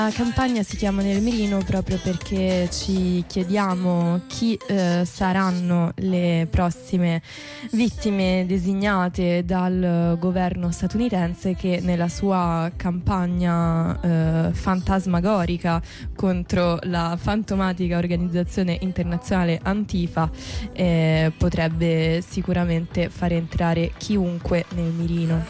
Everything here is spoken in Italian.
La campagna si chiama Nel mirino proprio perché ci chiediamo chi saranno le prossime vittime designate dal governo statunitense, che nella sua campagna fantasmagorica contro la fantomatica organizzazione internazionale Antifa potrebbe sicuramente fare entrare chiunque nel mirino.